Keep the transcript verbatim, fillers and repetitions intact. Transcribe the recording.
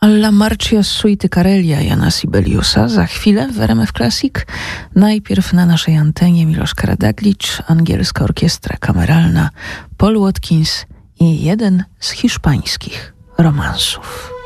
Alla Marcia z suity Karelia Jana Sibeliusa. Za chwilę w R M F Classic. Najpierw na naszej antenie Miloš Karađagić, angielska orkiestra kameralna, Paul Watkins i jeden z hiszpańskich romansów.